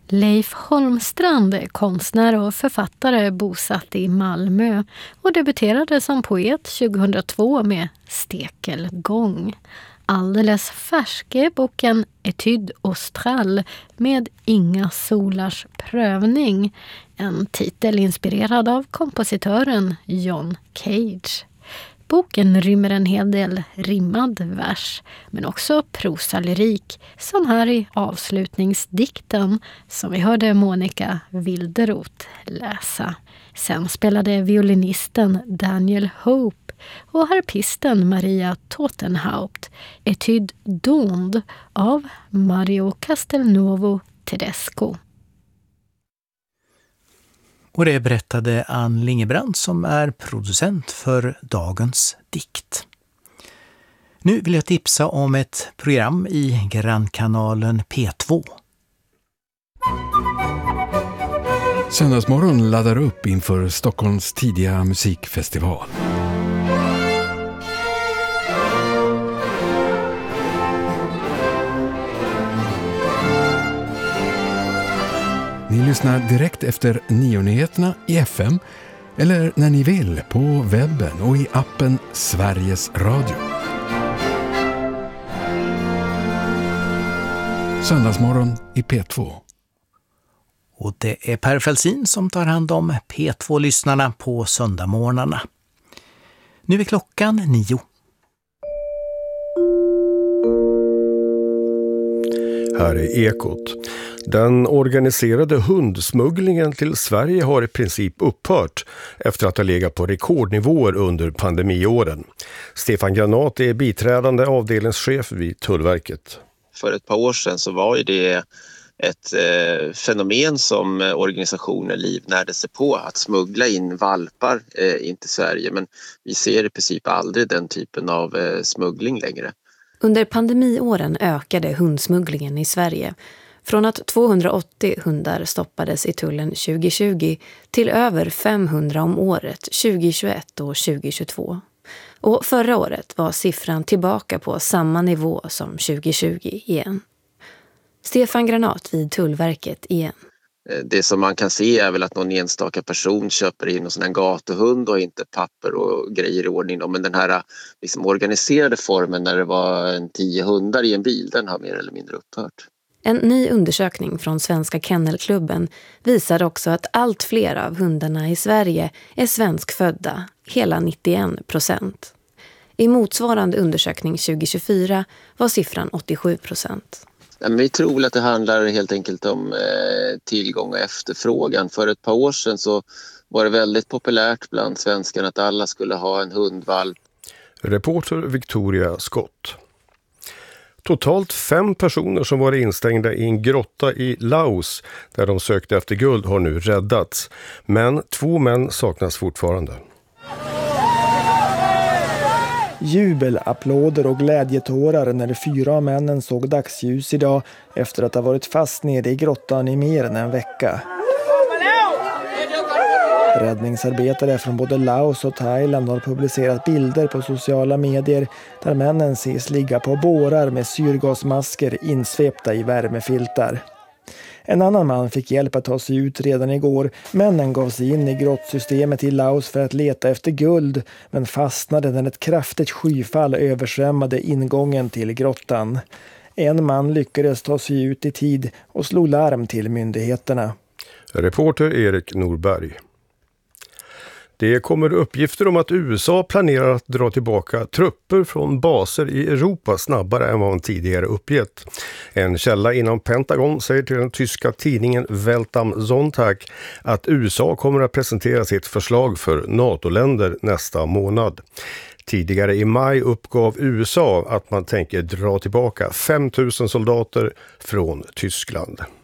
Leif Holmstrand är konstnär och författare bosatt i Malmö och debuterade som poet 2002 med Stekelgång. Alldeles färsk är boken Etude Austral med Inga Solars prövning, en titel inspirerad av kompositören John Cage. Boken rymmer en hel del rimmad vers, men också prosalyrik, som här i avslutningsdikten som vi hörde Monica Wilderoth läsa. Sen spelade violinisten Daniel Hope och harpisten Maria Totenhaupt Etude d'Onde av Mario Castelnuovo Tedesco. Och det berättade Ann Lingebrand som är producent för dagens dikt. Nu vill jag tipsa om ett program i grannkanalen P2. Söndagsmorgon laddar upp inför Stockholms tidiga musikfestival. Ni lyssnar direkt efter 9-nyheterna i FM eller när ni vill på webben och i appen Sveriges Radio. Söndagsmorgon i P2. Och det är Per Felsin som tar hand om P2-lyssnarna på söndagmorgnarna. Nu är klockan 9. Här är Ekot. Den organiserade hundsmugglingen till Sverige har i princip upphört efter att ha legat på rekordnivåer under pandemiåren. Stefan Granat är biträdande avdelningschef vid Tullverket. För ett par år sedan så var ju det ett fenomen som organisationer livnärde sig på, att smuggla in valpar in till Sverige. Men vi ser i princip aldrig den typen av smuggling längre. Under pandemiåren ökade hundsmugglingen i Sverige. Från att 280 hundar stoppades i tullen 2020 till över 500 om året 2021 och 2022. Och förra året var siffran tillbaka på samma nivå som 2020 igen. Stefan Granat vid Tullverket igen. Det som man kan se är väl att någon enstaka person köper in en sån här gatuhund och inte papper och grejer i ordning. Men den här liksom organiserade formen när det var 10 hundar i en bil, den har mer eller mindre upphört. En ny undersökning från Svenska Kennelklubben visar också att allt fler av hundarna i Sverige är svenskfödda, hela 91%. I motsvarande undersökning 2024 var siffran 87%. Vi tror att det handlar helt enkelt om tillgång och efterfrågan. För ett par år sedan så var det väldigt populärt bland svenskarna att alla skulle ha en hundvalp. Reporter Victoria Scott. Totalt 5 personer som var instängda i en grotta i Laos där de sökte efter guld har nu räddats. Men 2 män saknas fortfarande. Jubel, applåder och glädjetårar när 4 av männen såg dagsljus idag efter att ha varit fast nere i grottan i mer än en vecka. Räddningsarbetare från både Laos och Thailand har publicerat bilder på sociala medier där männen ses ligga på bårar med syrgasmasker insvepta i värmefiltar. En annan man fick hjälp att ta sig ut redan igår. Männen gav sig in i grottsystemet i Laos för att leta efter guld, men fastnade när ett kraftigt skyfall översvämmade ingången till grottan. En man lyckades ta sig ut i tid och slog larm till myndigheterna. Reporter Erik Norberg. Det kommer uppgifter om att USA planerar att dra tillbaka trupper från baser i Europa snabbare än vad man tidigare uppgett. En källa inom Pentagon säger till den tyska tidningen Welt am Sonntag att USA kommer att presentera sitt förslag för NATO-länder nästa månad. Tidigare i maj uppgav USA att man tänker dra tillbaka 5 000 soldater från Tyskland.